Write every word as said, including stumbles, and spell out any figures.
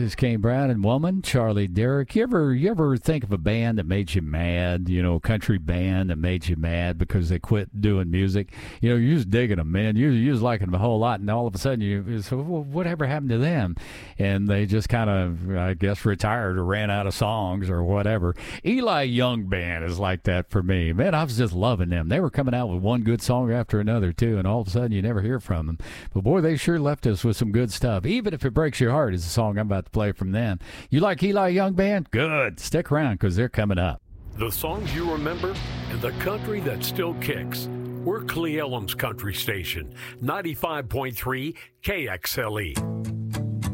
is Kane Brown and Woman, Charlie Derrick. You ever you ever think of a band that made you mad, you know, a country band that made you mad because they quit doing music? You know, you're just digging them, man. You, you was liking them a whole lot, and all of a sudden, you so well, whatever happened to them? And they just kind of, I guess, retired or ran out of songs or whatever. Eli Young Band is like that for me. Man, I was just loving them. They were coming out with one good song after another, too, and all of a sudden, you never hear from them. But, boy, they sure left us with some good stuff. Even If It Breaks Your Heart is a song I'm about to play from them. You like Eli Young Band? Good. Stick around because they're coming up. The songs you remember and the country that still kicks. We're Cle Elum's country station, ninety-five point three K X L E.